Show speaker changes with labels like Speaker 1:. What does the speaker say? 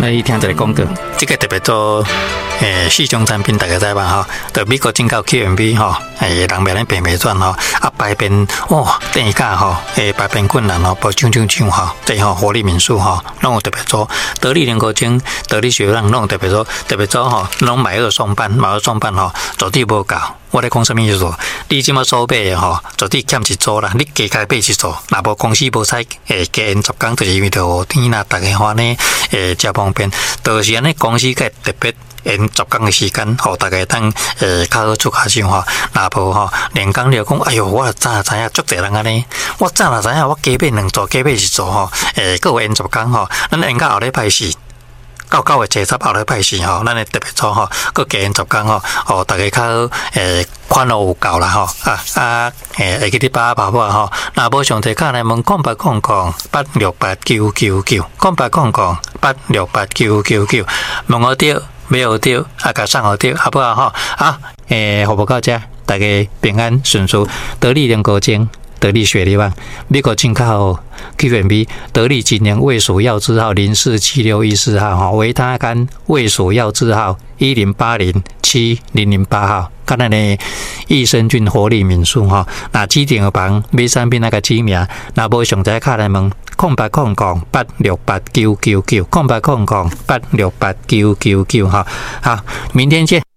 Speaker 1: 伊听一个广告，这个特别做4种产品，大家知吧？哈，在美国进口 QMB 哈，人面咧变袂转吼，啊排便等一下吼，排便困难吼，不像吼，这吼活力民宿吼，拢有特别做，得力联合精、得力血让拢有特别做吼，拢买2送半吼，绝对无够。我咧讲什么意思？你即马所买的吼，绝对欠一组啦，你加开买一组，若无公司无采加延10天，就是因为着天啦，大家话呢真方便，就是安尼公司个特别。延10天的时间，互大家当较好出下手吼，若无吼，连讲了讲，哎哟，我早知影，足侪人安尼，我早知影，我加买2组，加买1组吼，各有延10天吼，咱延到后礼拜4。到9月7日后礼拜4吼，咱会特别做吼，佮加延10天吼，互大家较款有够啦吼，会记得把握吼，若无上提卡来问0800868999，0800868999，问我着。没有丢，甲上好丢，好不好哈？好，服务到这，大家平安顺遂，得力联合精，得力雪力旺，美国进口 QMB， 得力今年卫属药字号047614号哈，维他甘卫属药字号108070008号，看咱的益生菌活力民宿哈，那指定房买产品那个指名，那无上在卡来问。0800868999，0800868999哈，好，明天见。